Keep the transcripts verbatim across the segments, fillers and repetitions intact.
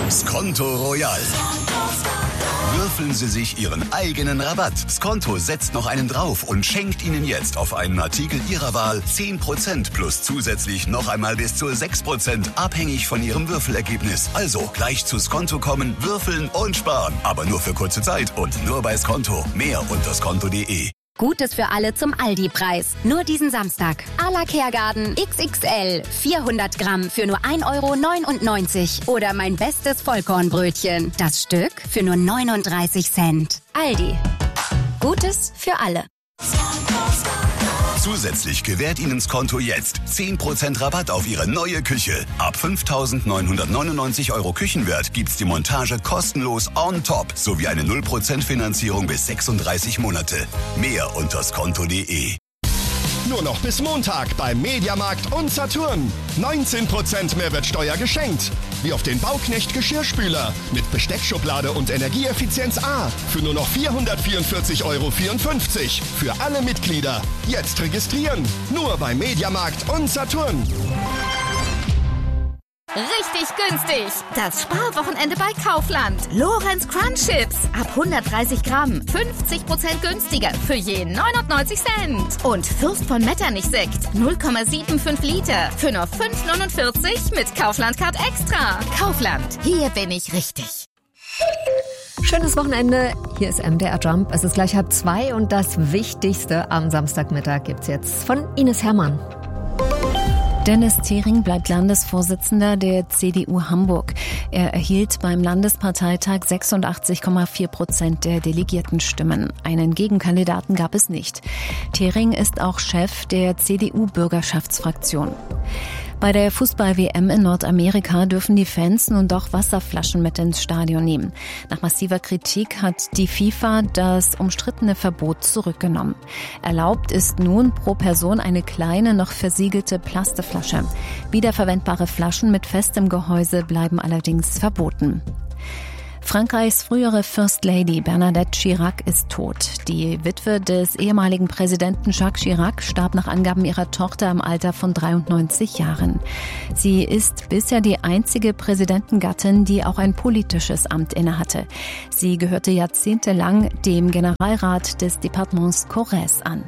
Skonto Royal. Würfeln Sie sich Ihren eigenen Rabatt. Skonto setzt noch einen drauf und schenkt Ihnen jetzt auf einen Artikel Ihrer Wahl zehn Prozent plus zusätzlich noch einmal bis zu sechs Prozent, abhängig von Ihrem Würfelergebnis. Also gleich zu Skonto kommen, würfeln und sparen. Aber nur für kurze Zeit und nur bei Skonto. Mehr unter skonto punkt de. Gutes für alle zum Aldi-Preis. Nur diesen Samstag. A la Kergarten X X L. vierhundert Gramm für nur ein Euro neunundneunzig. Oder mein bestes Vollkornbrötchen. Das Stück für nur neununddreißig Cent. Aldi. Gutes für alle. Zusätzlich gewährt Ihnen Skonto jetzt zehn Prozent Rabatt auf Ihre neue Küche. Ab fünftausendneunhundertneunundneunzig Euro Küchenwert gibt's die Montage kostenlos on top sowie eine null Prozent Finanzierung bis sechsunddreißig Monate. Mehr unter skonto punkt de. Nur noch bis Montag beim Mediamarkt und Saturn. neunzehn Prozent Mehrwertsteuer geschenkt. Wie auf den Bauknecht Geschirrspüler mit Besteckschublade und Energieeffizienz A für nur noch vierhundertvierundvierzig Euro vierundfünfzig. Für alle Mitglieder. Jetzt registrieren. Nur beim Mediamarkt und Saturn. Richtig günstig. Das Sparwochenende bei Kaufland. Lorenz Crunch Chips. Ab hundertdreißig Gramm. fünfzig Prozent günstiger. Für je neunundneunzig Cent. Und Fürst von Metternich Sekt. null Komma fünfundsiebzig Liter. Für nur fünf neunundvierzig mit Kaufland Card Extra. Kaufland. Hier bin ich richtig. Schönes Wochenende. Hier ist M D R Jump. Es ist gleich halb zwei und das Wichtigste am Samstagmittag gibt's jetzt von Ines Herrmann. Dennis Thering bleibt Landesvorsitzender der C D U Hamburg. Er erhielt beim Landesparteitag sechsundachtzig Komma vier Prozent der Delegiertenstimmen. Einen Gegenkandidaten gab es nicht. Thering ist auch Chef der C D U-Bürgerschaftsfraktion. Bei der Fußball-W M in Nordamerika dürfen die Fans nun doch Wasserflaschen mit ins Stadion nehmen. Nach massiver Kritik hat die FIFA das umstrittene Verbot zurückgenommen. Erlaubt ist nun pro Person eine kleine, noch versiegelte Plastikflasche. Wiederverwendbare Flaschen mit festem Gehäuse bleiben allerdings verboten. Frankreichs frühere First Lady Bernadette Chirac ist tot. Die Witwe des ehemaligen Präsidenten Jacques Chirac starb nach Angaben ihrer Tochter im Alter von dreiundneunzig Jahren. Sie ist bisher die einzige Präsidentengattin, die auch ein politisches Amt innehatte. Sie gehörte jahrzehntelang dem Generalrat des Departements Corrèze an.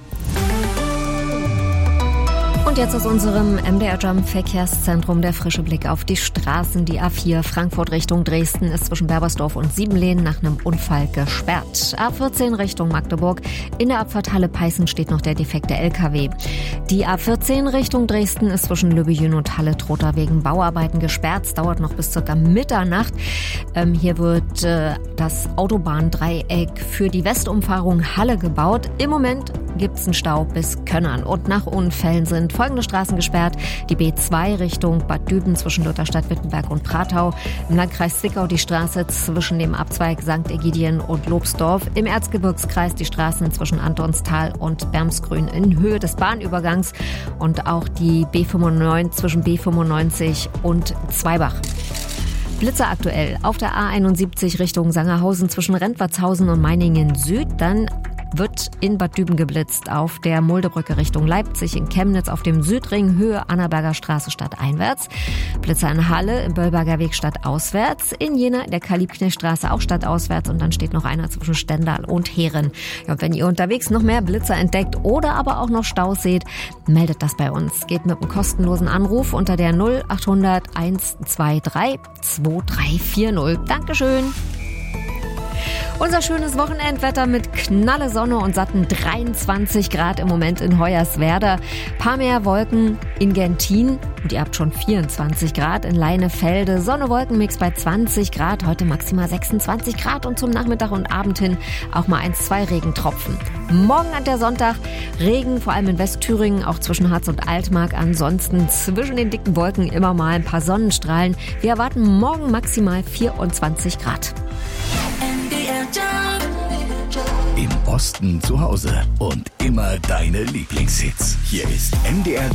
Und jetzt aus unserem M D R Jump Verkehrszentrum der frische Blick auf die Straßen. Die A vier Frankfurt Richtung Dresden ist zwischen Berbersdorf und Siebenlehn nach einem Unfall gesperrt. A vierzehn Richtung Magdeburg. In der Abfahrt Halle-Peißen steht noch der defekte L K W. Die A vierzehn Richtung Dresden ist zwischen Lübbejün und Halle-Trotha wegen Bauarbeiten gesperrt. Es dauert noch bis circa Mitternacht. Ähm, hier wird äh, das Autobahndreieck für die Westumfahrung Halle gebaut. Im Moment gibt es einen Stau bis Könnern. Und nach Unfällen sind folgende Straßen gesperrt. Die B zwei Richtung Bad Düben zwischen Lutherstadt, Wittenberg und Pratau. Im Landkreis Zwickau die Straße zwischen dem Abzweig Sankt Ägidien und Lobsdorf. Im Erzgebirgskreis die Straßen zwischen Antonstal und Bermsgrün in Höhe des Bahnübergangs. Und auch die B fünfundneunzig zwischen B fünfundneunzig und Zweibach. Blitzer aktuell auf der A einundsiebzig Richtung Sangerhausen zwischen Rentwartshausen und Meiningen Süd. Dann wird in Bad Düben geblitzt auf der Muldebrücke Richtung Leipzig, in Chemnitz auf dem Südring Höhe Annaberger Straße stadteinwärts. Blitzer in Halle im Böllberger Weg stadtauswärts, in Jena in der Karl-Liebknecht-Straße auch stadtauswärts und dann steht noch einer zwischen Stendal und Heeren. Ja, und wenn ihr unterwegs noch mehr Blitzer entdeckt oder aber auch noch Staus seht, meldet das bei uns. Geht mit einem kostenlosen Anruf unter der null achthundert eins zwei drei zwei drei vier null. Dankeschön! Unser schönes Wochenendwetter mit knalle Sonne und satten dreiundzwanzig Grad im Moment in Hoyerswerda. Paar mehr Wolken in Gentin und ihr habt schon vierundzwanzig Grad in Leinefelde. Sonne-Wolkenmix bei zwanzig Grad, heute maximal sechsundzwanzig Grad und zum Nachmittag und Abend hin auch mal ein, zwei Regentropfen. Morgen hat der Sonntag Regen, vor allem in Westthüringen, auch zwischen Harz und Altmark. Ansonsten zwischen den dicken Wolken immer mal ein paar Sonnenstrahlen. Wir erwarten morgen maximal vierundzwanzig Grad. Im Osten zu Hause und immer deine Lieblingshits. Hier ist M D R